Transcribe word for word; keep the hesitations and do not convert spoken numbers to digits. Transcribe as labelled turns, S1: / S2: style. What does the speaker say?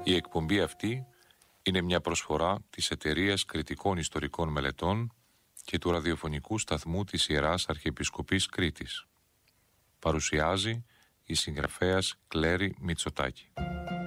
S1: Η εκπομπή αυτή είναι μια προσφορά της Εταιρείας Κριτικών Ιστορικών Μελετών και του ραδιοφωνικού σταθμού της Ιεράς Αρχιεπισκοπής Κρήτης. Παρουσιάζει η συγγραφέας Κλέρη Μητσοτάκη.